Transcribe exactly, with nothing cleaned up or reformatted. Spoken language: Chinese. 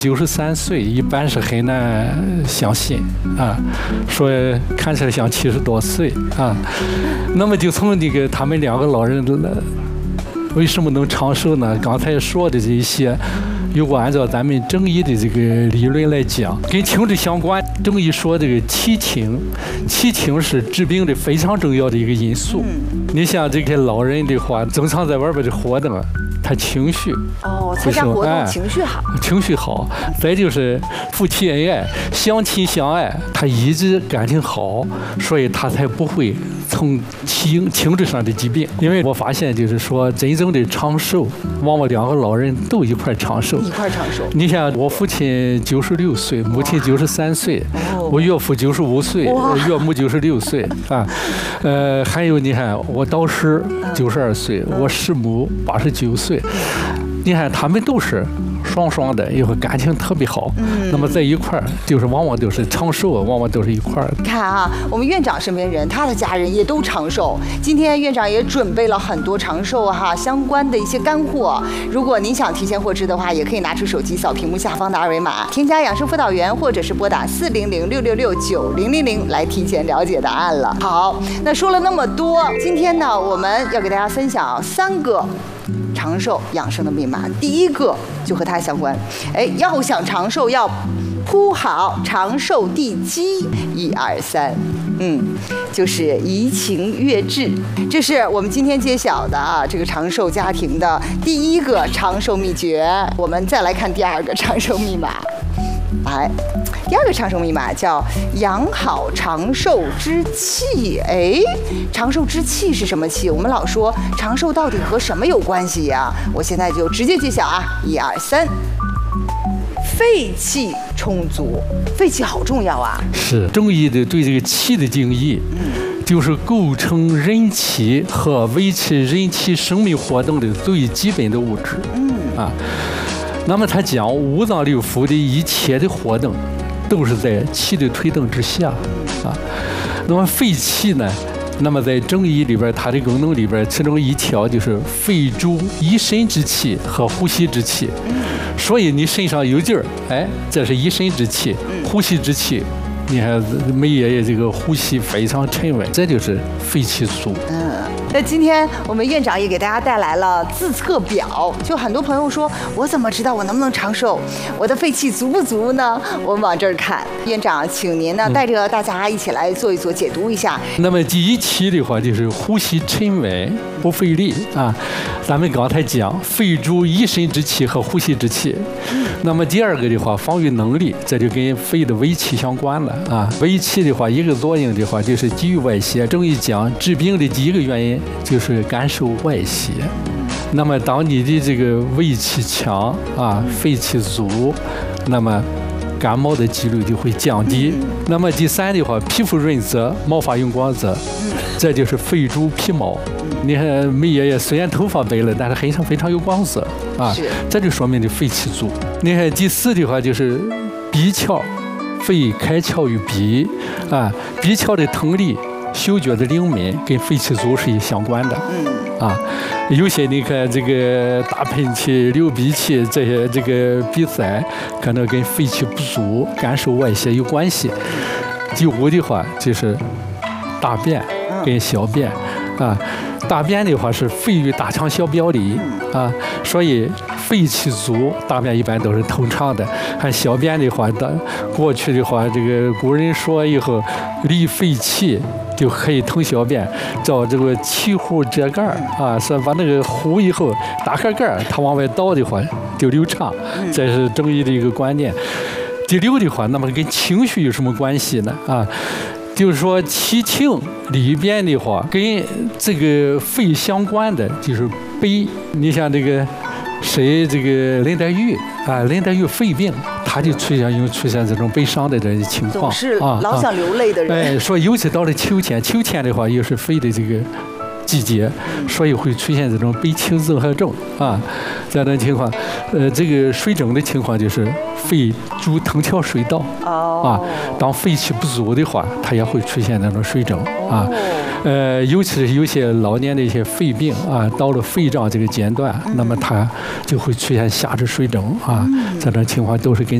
九十三岁一般是很难相信啊，说看起来像七十多岁啊。那么就从这个他们两个老人为什么能长寿呢？刚才说的这一些，如果按照咱们中医的这个理论来讲，跟情志相关。中医说这个七情，七情是治病的非常重要的一个因素。你像这个老人的话，经常在外边的活动，他情绪哦，参加活动情绪好， 情绪好。再就是夫妻恩爱，相亲相爱，他一直感情好，所以他才不会从情情志上的疾病。因为我发现就是说，真正的长寿，往往两个老人都一块长寿， 一块长寿。 你像我父亲九十六岁，母亲九十三岁，我岳父九十五岁，岳母九十六岁啊。呃，还有你看我导师九十二岁，我师母八十九岁。你看他们都是双双的，以后感情特别好。嗯，那么在一块儿，就是往往都是长寿，往往都是一块儿。 你看啊，我们院长身边人，他的家人也都长寿。今天院长也准备了很多长寿哈相关的一些干货。如果您想提前获知的话，也可以拿出手机扫屏幕下方的二维码，添加养生辅导员，或者是拨打四零零六六六九零零零来提前了解答案了。好，那说了那么多，今天呢，我们要给大家分享三个长寿养生的密码。第一个就和它相关，哎，要想长寿，要铺好长寿地基。一二三，嗯，就是怡情悦志，这是我们今天揭晓的啊，这个长寿家庭的第一个长寿秘诀。我们再来看第二个长寿密码，来。第二个长寿密码叫养好长寿之气。哎，长寿之气是什么气？我们老说长寿到底和什么有关系呀？我现在就直接揭晓啊！一二三，肺气充足，肺气好重要啊！ 是中医的对这个气的定义，嗯，就是构成人体和维持人体生命活动的最基本的物质。嗯啊，那么他讲五脏六腑的一切的活动，都是在气的推动之下啊。那么肺气呢？那么在中医里边，它的功能里边，其中一条就是肺主一身之气和呼吸之气。所以你身上有劲儿，哎，这是一身之气；呼吸之气，你看梅爷爷这个呼吸非常沉稳，这就是肺气足。 嗯。那今天我们院长也给大家带来了自测表，就很多朋友说，我怎么知道我能不能长寿？我的肺气足不足呢？我们往这儿看，院长，请您呢带着大家一起来做一做解读一下。 嗯、那么第一期的话就是呼吸沉稳不费力啊，咱们刚才讲肺主一身之气和呼吸之气。嗯、那么第二个的话，防御能力，这就跟肺的卫气相关了啊。卫气的话，一个作用的话就是抵御外邪。中医讲治病的第一个原因就是感受外邪。那么当你的这个胃气强啊，肺气足，那么感冒的几率就会降低。那么第三的话，皮肤润泽，毛发用光泽，这就是肺主皮毛。你看梅爷爷虽然头发白了，但是身上非常有光泽啊，这就说明你肺气足。你看第四的话就是鼻窍，肺开窍于鼻啊，鼻窍的通力，嗅觉的灵敏跟肺气足是相关的。嗯啊，有些你看这个打喷嚏、流鼻涕这些，这个鼻塞可能跟肺气不足、感受外邪有关系。第五的话就是大便跟小便啊，大便的话是肺与大肠小表里啊，所以肺气足，大便一般都是通畅的。还小便的话，的过去的话，这个古人说以后利肺气，就可以通小便，找这个气壶折盖啊，是把那个壶以后打开盖儿，它往外倒的话就流畅，这是中医的一个观念。第六的话，那么跟情绪有什么关系呢？啊，就是说七情里边的话，跟这个肺相关的就是悲。你像这个谁，这个林黛玉啊，林黛玉肺病，他就出现有出现这种悲伤的这些情况， 总是老想流泪的人。 啊、哎，说尤其到了秋天，秋天的话又是肺的这个季节，所以会出现这种悲情综合症啊，这样的情况。呃，这个水肿的情况就是肺主藤条水道啊，当肺气不足的话，它也会出现那种水肿啊。呃，尤其是有些老年的一些肺病啊，到了肺胀这个阶段，那么它就会出现下肢水肿啊，这种情况都是跟